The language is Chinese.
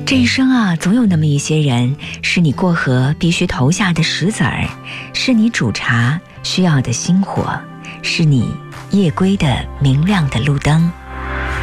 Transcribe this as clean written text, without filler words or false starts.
这一生啊，总有那么一些人，是你过河必须投下的石子儿，是你煮茶需要的星火，是你夜归的明亮的路灯。